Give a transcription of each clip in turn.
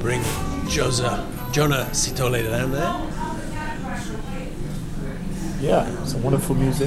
bring Jonah Sithole down there. Yeah, some wonderful music.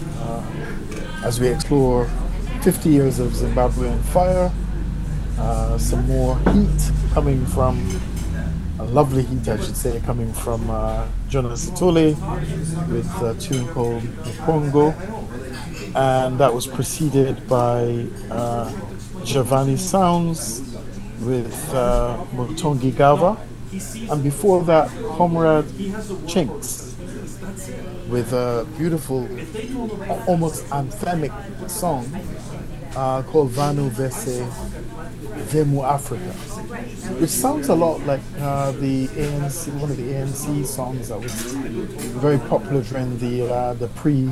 As we explore 50 years of Zimbabwean fire, some more heat coming from, a lovely heat I should say, coming from Jonah Sithole with a tune called Pongo, and that was preceded by Giovanni Sounds with Mutongi Gava, and before that Comrade Chinks with a beautiful, almost anthemic song called Vanu Vese Vemu Africa, which sounds a lot like the ANC, one of the ANC songs that was very popular during the pre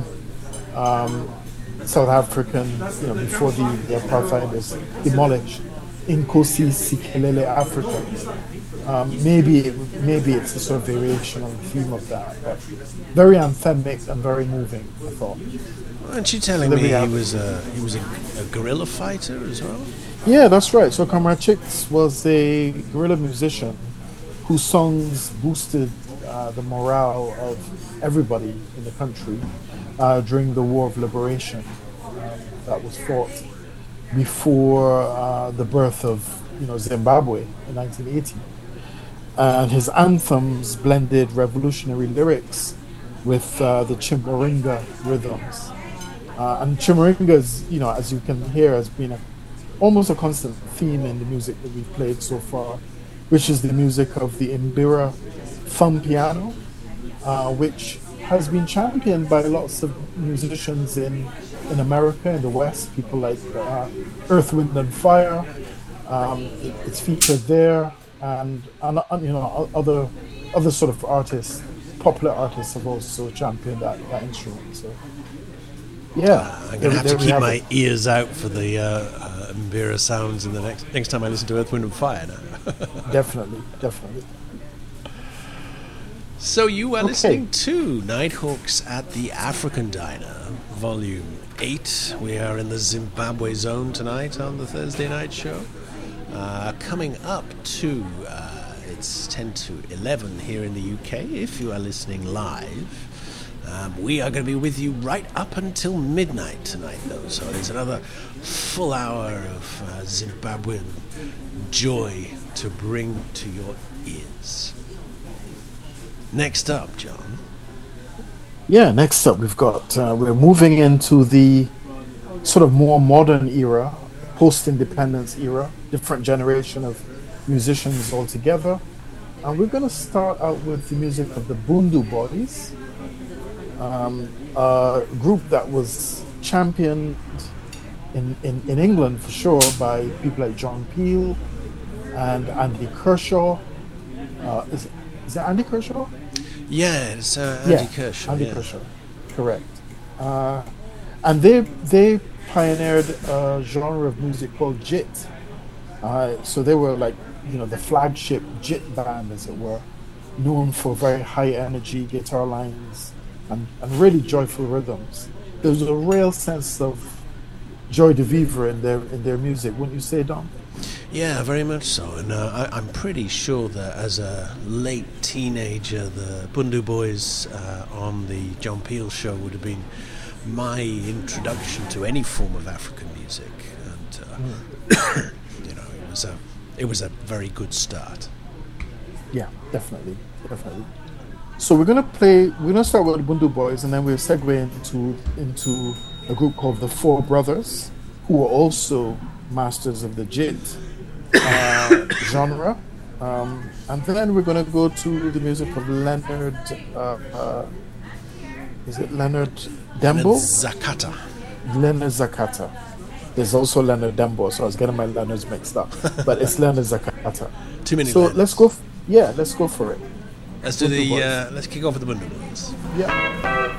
South African, before the apartheid was demolished, Inkosi Sikelele Africa. Maybe it's a sort of variation on the theme of that, but very anthemic and very moving, I thought. Aren't you telling me he was a guerrilla fighter as well? Yeah, that's right. So Comrade Chicks was a guerrilla musician whose songs boosted the morale of everybody in the country during the War of Liberation that was fought before the birth of Zimbabwe in 1980. And his anthems blended revolutionary lyrics with the Chimurenga rhythms. And Chimurenga is, as you can hear, has been almost a constant theme in the music that we've played so far, which is the music of the Mbira thumb piano, which has been championed by lots of musicians in America, in the West, people like Earth, Wind and Fire. It's featured there, and other sort of artists, popular artists, have also championed that instrument. So yeah, I'm going to have to keep my ears out for the Mbira sounds in the next time I listen to Earth, Wind and Fire now. Definitely. So you are listening to Nighthawks at the African Diner, Volume 8. We are in the Zimbabwe zone tonight on the Thursday night show. Coming up to, it's 10 to 11 here in the UK, if you are listening live. We are going to be with you right up until midnight tonight, though, so there's another full hour of Zimbabwean joy to bring to your ears. Next up, John. Yeah, next up we've got, we're moving into the sort of more modern era, post-independence era, different generation of musicians all together. And we're going to start out with the music of the Bundu Boys, a group that was championed in England for sure by people like John Peel and Andy Kershaw. Is it Andy Kershaw? Yeah, it's Andy Kershaw. Andy Kershaw, correct. And they pioneered a genre of music called Jit. So they were like, the flagship Jit band, as it were, known for very high energy guitar lines and really joyful rhythms. There was a real sense of joy de vivre in their music, wouldn't you say, Don? Yeah, very much so. And I'm pretty sure that as a late teenager, the Bundu Boys on the John Peel show would have been my introduction to any form of African music. And it was a very good start. Yeah, definitely. So we're gonna start with the Bundu Boys, and then we'll segue into a group called the Four Brothers, who are also masters of the Jit genre. And then we're going to go to the music of Leonard, is it Leonard Dembo? Leonard Zakata. There's also Leonard Dembo, so I was getting my Leonards mixed up. But it's Leonard Zakata. Too many So Leonards. let's go for it. Let's do let's kick off with the Bundu Boys. Yeah.